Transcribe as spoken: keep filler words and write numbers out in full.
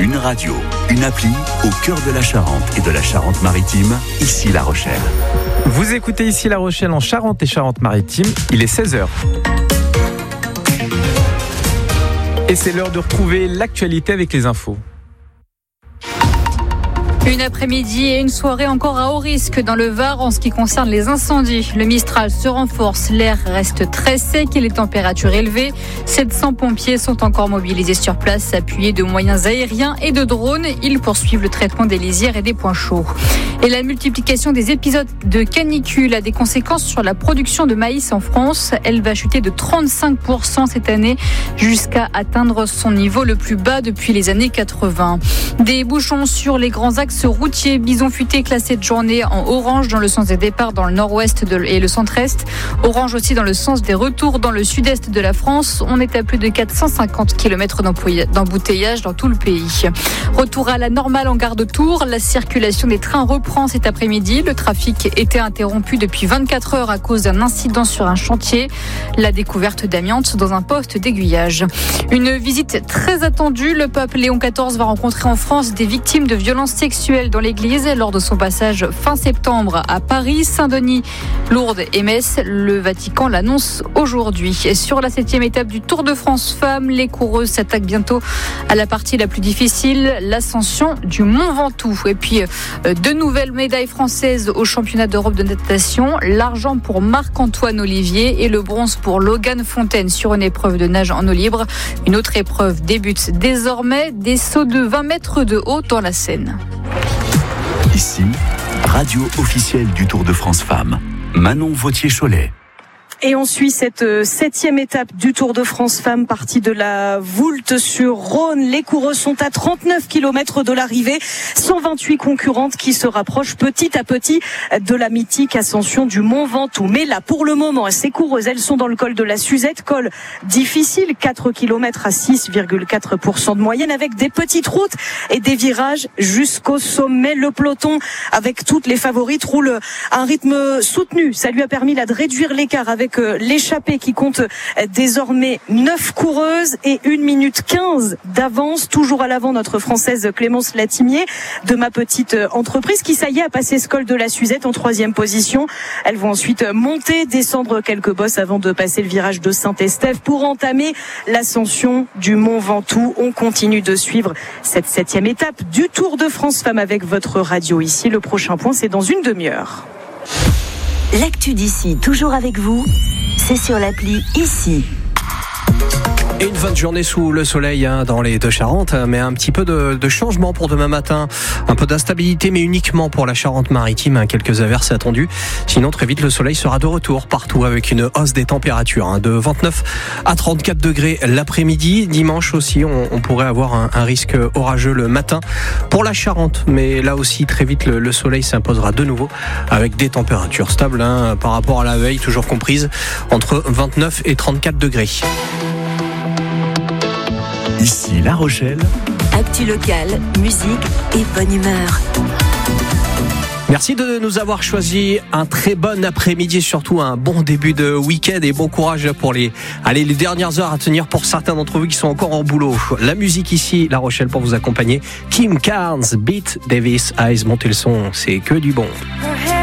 Une radio, une appli au cœur de la Charente et de la Charente-Maritime, ici La Rochelle. Vous écoutez ici La Rochelle en Charente et Charente-Maritime, il est seize heures. Et c'est l'heure de retrouver l'actualité avec les infos. Une après-midi et une soirée encore à haut risque dans le Var en ce qui concerne les incendies. Le Mistral se renforce, l'air reste très sec et les températures élevées. sept cents pompiers sont encore mobilisés sur place, appuyés de moyens aériens et de drones. Ils poursuivent le traitement des lisières et des points chauds. Et la multiplication des épisodes de canicule a des conséquences sur la production de maïs en France. Elle va chuter de trente-cinq pour cent cette année jusqu'à atteindre son niveau le plus bas depuis les années quatre-vingts. Des bouchons sur les grands axes routiers. Bison Futé classé cette journée en orange dans le sens des départs dans le nord-ouest et le centre-est. Orange aussi dans le sens des retours dans le sud-est de la France. On est à plus de quatre cent cinquante kilomètres d'embouteillage dans tout le pays. Retour à la normale en gare de Tours. La circulation des trains reprend cet après-midi. Le trafic était interrompu depuis vingt-quatre heures à cause d'un incident sur un chantier. La découverte d'amiante dans un poste d'aiguillage. Une visite très attendue. Le pape Léon quatorze va rencontrer en France des victimes de violences sexuelles dans l'église lors de son passage fin septembre à Paris, Saint-Denis, Lourdes et Metz. Le Vatican l'annonce aujourd'hui. Et sur la septième étape du Tour de France Femmes, les coureuses s'attaquent bientôt à la partie la plus difficile, l'ascension du Mont Ventoux. Et puis, deux nouvelles médailles françaises au championnat d'Europe de natation. L'argent pour Marc-Antoine Olivier et le bronze pour Logan Fontaine sur une épreuve de nage en eau libre. Une autre épreuve débute désormais, des sauts de vingt mètres de haut dans la Seine. Ici, radio officielle du Tour de France Femmes, Manon Vautier-Cholet. Et on suit cette septième étape du Tour de France Femmes, partie de la Voulte-sur-Rhône. Les coureuses sont à trente-neuf kilomètres de l'arrivée. cent vingt-huit concurrentes qui se rapprochent petit à petit de la mythique ascension du Mont Ventoux. Mais là, pour le moment, ces coureuses, elles sont dans le col de la Suzette. Col difficile, quatre kilomètres à six virgule quatre pour cent de moyenne, avec des petites routes et des virages jusqu'au sommet. Le peloton, avec toutes les favorites, roule à un rythme soutenu. Ça lui a permis là de réduire l'écart avec l'échappée qui compte désormais neuf coureuses et une minute quinze d'avance. Toujours à l'avant notre Française Clémence Latimier de Ma Petite Entreprise qui, ça y est, a passé ce col de la Suzette en troisième position. Elles vont ensuite monter, descendre quelques bosses avant de passer le virage de Saint-Estève pour entamer l'ascension du Mont Ventoux. On continue de suivre cette septième étape du Tour de France Femmes avec votre radio ici. Le prochain point, c'est dans une demi-heure. L'actu d'ici, toujours avec vous, c'est sur l'appli Ici. Et une fin de journée sous le soleil hein, dans les Deux-Charentes, mais un petit peu de, de changement pour demain matin. Un peu d'instabilité, mais uniquement pour la Charente-Maritime. Hein, quelques averses attendues. Sinon, très vite, le soleil sera de retour partout avec une hausse des températures. Hein, de vingt-neuf à trente-quatre degrés l'après-midi. Dimanche aussi, on, on pourrait avoir un, un risque orageux le matin pour la Charente. Mais là aussi, très vite, le, le soleil s'imposera de nouveau avec des températures stables hein, par rapport à la veille, toujours comprises entre vingt-neuf et trente-quatre degrés. Ici La Rochelle. Actu locale, musique et bonne humeur. Merci de nous avoir choisi. Un très bon après-midi, surtout un bon début de week-end et bon courage pour les, allez, les dernières heures à tenir pour certains d'entre vous qui sont encore en boulot. La musique ici, La Rochelle pour vous accompagner. Kim Carnes, Beat Davis, Eyes, montez le son, c'est que du bon.